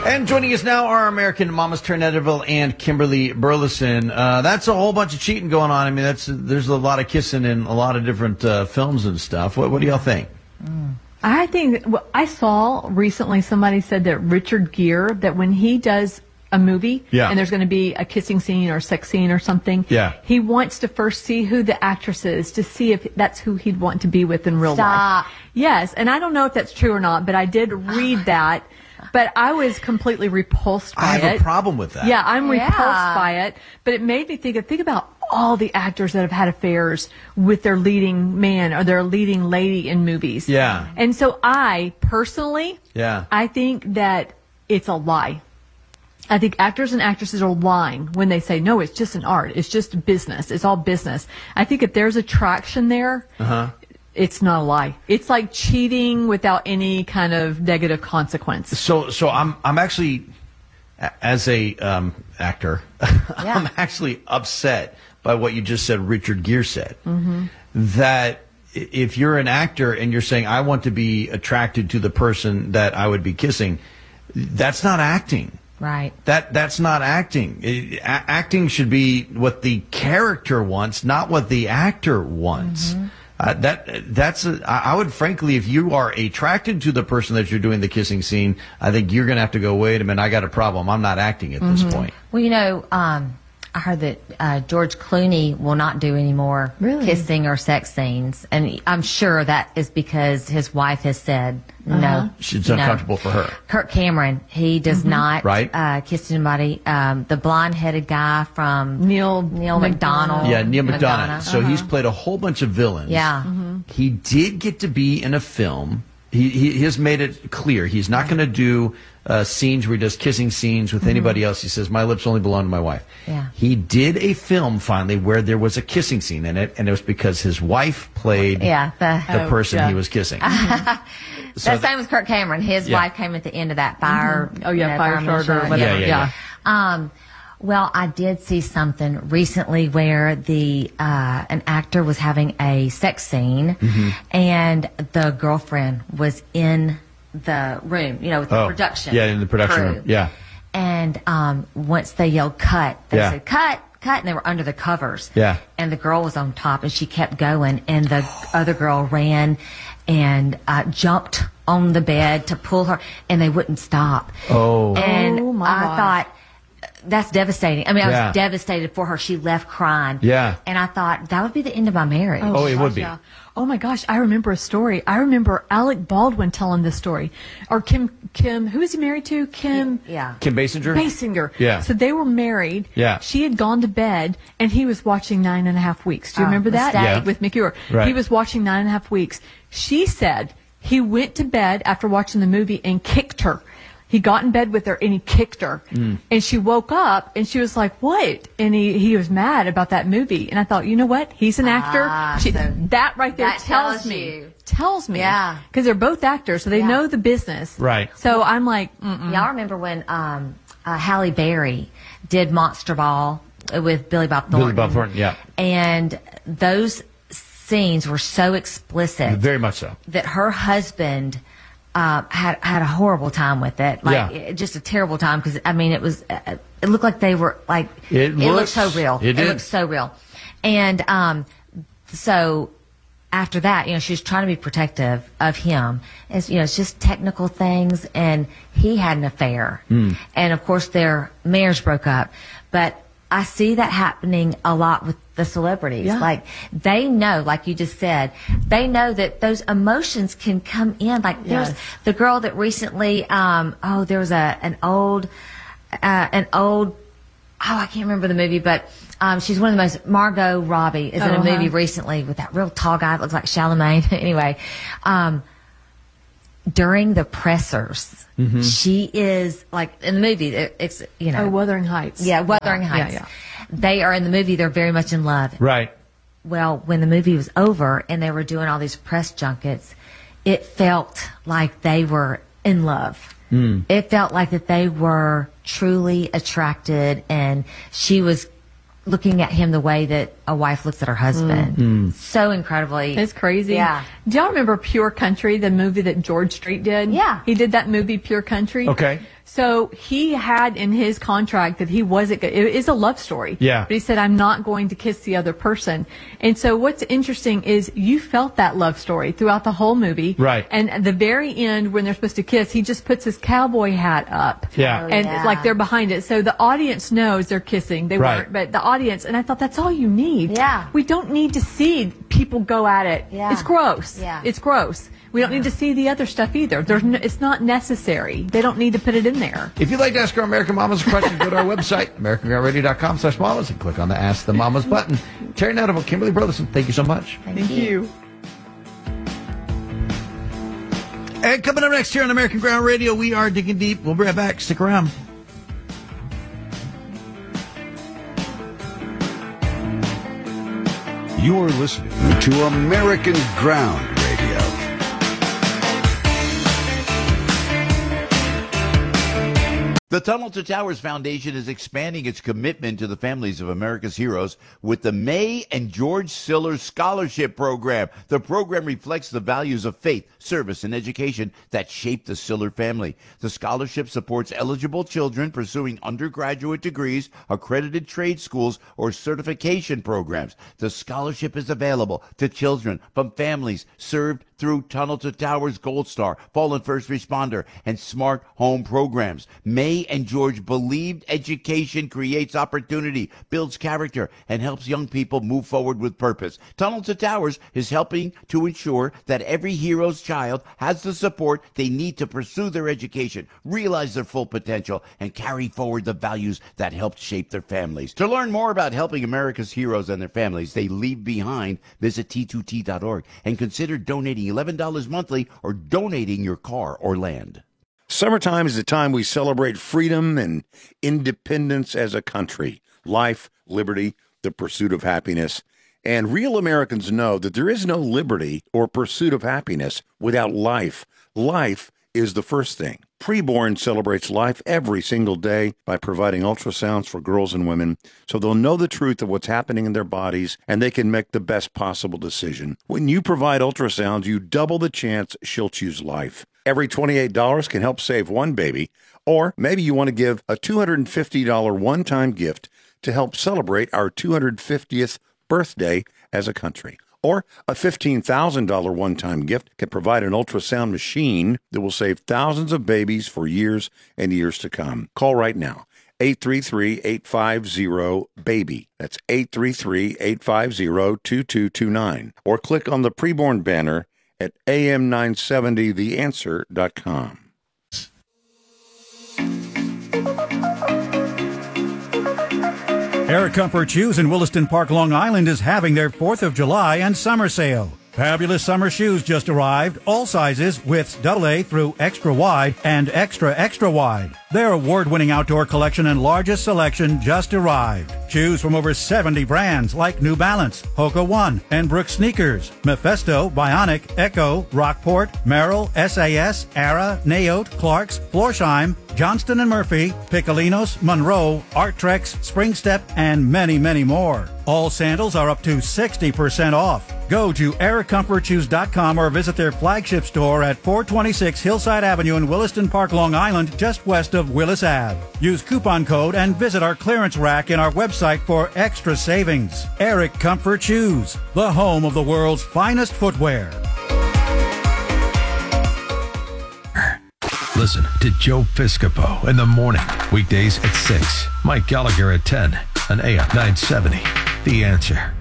And joining us now are American Mamas Ternedeville and Kimberly Burleson. That's a whole bunch of cheating going on. I mean, there's a lot of kissing in a lot of different films and stuff. What do y'all think? I think, I saw recently somebody said that Richard Gere, that when he does a movie and there's going to be a kissing scene or a sex scene or something, he wants to first see who the actress is to see if that's who he'd want to be with in real life. Yes, and I don't know if that's true or not, but I did read that. But I was completely repulsed by it. I have a problem with that. Yeah, I'm repulsed by it. But it made me think about all the actors that have had affairs with their leading man or their leading lady in movies. Yeah. And so I, personally, I think that it's a lie. I think actors and actresses are lying when they say, no, it's just an art. It's just business. It's all business. I think if there's attraction there, it's not a lie. It's like cheating without any kind of negative consequence. So I'm actually, as a actor, I'm actually upset by what you just said. Richard Gere said that if you're an actor and you're saying I want to be attracted to the person that I would be kissing, that's not acting. Right. That's not acting. Acting should be what the character wants, not what the actor wants. I would frankly, if you are attracted to the person that you're doing the kissing scene, I think you're going to have to go, wait a minute, I got a problem. I'm not acting at this point. Well, you know, I heard that George Clooney will not do any more kissing or sex scenes. And I'm sure that is because his wife has said no. It's uncomfortable for her. Kirk Cameron, he does not kiss anybody. The blonde-headed guy from Neil McDonough. Yeah, Neil McDonough. So he's played a whole bunch of villains. Yeah. He did get to be in a film. He has made it clear he's not going to do scenes where he does kissing scenes with anybody else. He says, my lips only belong to my wife. Yeah. He did a film finally where there was a kissing scene in it, and it was because his wife played the person he was kissing. So same with Kirk Cameron. His wife came at the end of that fire. Fire starter or whatever. Well, I did see something recently where an actor was having a sex scene, and the girlfriend was in the room, with the production. Yeah, in the production room. Yeah. And once they yelled cut, they said cut, and they were under the covers. Yeah. And the girl was on top, and she kept going, and the other girl ran and jumped on the bed to pull her, and they wouldn't stop. And I thought, that's devastating. I mean, I was devastated for her. She left crying. Yeah. And I thought, that would be the end of my marriage. It would be. Yeah. Oh my gosh, I remember a story. I remember Alec Baldwin telling this story. Or Kim, who is he married to? Kim Basinger? Basinger. Yeah. So they were married. Yeah. She had gone to bed, and he was watching 9.5 Weeks. Do you remember that? Yeah. With Mickey Rourke. Right. He was watching 9.5 Weeks. She said he went to bed after watching the movie and kicked her. He got in bed with her and he kicked her. And she woke up and she was like, what? And he was mad about that movie. And I thought, you know what? He's an actor. That right there tells me. Yeah. Because they're both actors, so they know the business. Right. So I'm like, Y'all remember when Halle Berry did Monster Ball with Billy Bob Thornton? Billy Bob Thornton, yeah. And those scenes were so explicit. Very much so. That her husband had a horrible time with it, just a terrible time, because I mean it looked like they were like it looked so real. It looked so real, and so after that, she was trying to be protective of him. It's just technical things, and he had an affair, and of course their marriage broke up, but I see that happening a lot with the celebrities. Yeah. Like, they know, like you just said, they know that those emotions can come in. Like, there's the girl that recently, there was an old, I can't remember the movie, but she's one of the most, Margot Robbie is in a movie recently with that real tall guy that looks like Charlemagne. Anyway, during the pressers, she is like in the movie. It's Wuthering Heights. Yeah, Wuthering Heights. Yeah. They are in the movie. They're very much in love. Right. Well, when the movie was over and they were doing all these press junkets, it felt like they were in love. It felt like that they were truly attracted, and she was looking at him the way that a wife looks at her husband. So incredibly. It's crazy. Yeah. Do y'all remember Pure Country, the movie that George Strait did? Yeah. He did that movie, Pure Country. Okay. So he had in his contract that he wasn't, it is a love story. Yeah. But he said, I'm not going to kiss the other person. And so what's interesting is you felt that love story throughout the whole movie. Right. And at the very end, when they're supposed to kiss, he just puts his cowboy hat up. Yeah. And it's like they're behind it. So the audience knows they're kissing. They weren't, but the audience, and I thought that's all you need. Yeah. We don't need to see people go at it. Yeah. It's gross. Yeah. It's gross. We don't need to see the other stuff either. It's not necessary. They don't need to put it in there. If you'd like to ask our American Mamas a question, go to our website, AmericanGroundRadio.com/mamas, and click on the Ask the Mamas button. Terry Notival, Kimberly Brotherson, thank you so much. Thank you. And coming up next here on American Ground Radio, we are digging deep. We'll be right back. Stick around. You're listening to American Ground Radio. The Tunnel to Towers Foundation is expanding its commitment to the families of America's heroes with the May and George Siller Scholarship Program. The program reflects the values of faith, service, and education that shaped the Siller family. The scholarship supports eligible children pursuing undergraduate degrees, accredited trade schools, or certification programs. The scholarship is available to children from families served through Tunnel to Towers Gold Star, Fallen First Responder, and Smart Home programs. May and George believed education creates opportunity, builds character, and helps young people move forward with purpose. Tunnel to Towers is helping to ensure that every hero's child has the support they need to pursue their education, realize their full potential, and carry forward the values that helped shape their families. To learn more about helping America's heroes and their families they leave behind, visit T2T.org and consider donating $11 monthly or donating your car or land. Summertime is the time we celebrate freedom and independence as a country, life, liberty, the pursuit of happiness. And real Americans know that there is no liberty or pursuit of happiness without life. Life is the first thing. Preborn celebrates life every single day by providing ultrasounds for girls and women so they'll know the truth of what's happening in their bodies and they can make the best possible decision. When you provide ultrasounds, you double the chance she'll choose life. Every $28 can help save one baby, or maybe you want to give a $250 one-time gift to help celebrate our 250th birthday as a country. Or a $15,000 one-time gift can provide an ultrasound machine that will save thousands of babies for years and years to come. Call right now, 833-850-BABY. That's 833-850-2229. Or click on the preborn banner at am970theanswer.com. Air Comfort Shoes in Williston Park, Long Island is having their 4th of July and summer sale. Fabulous summer shoes just arrived, all sizes, widths AA through extra wide and extra wide. Their award-winning outdoor collection and largest selection just arrived. Shoes from over 70 brands like New Balance, Hoka One, and Brooks Sneakers, Mephisto, Bionic, Echo, Rockport, Merrill, SAS, Ara, Naote, Clarks, Florsheim, Johnston & Murphy, Piccolinos, Monroe, Arttrex, Springstep, and many, many more. All sandals are up to 60% off. Go to AirComfortShoes.com or visit their flagship store at 426 Hillside Avenue in Williston Park, Long Island, just west of Willis Ave. Use coupon code and visit our clearance rack in our website for extra savings. Eric Comfort Shoes, the home of the world's finest footwear. Listen to Joe Piscopo in the morning, weekdays at 6. Mike Gallagher at 10 on AM 970. The Answer.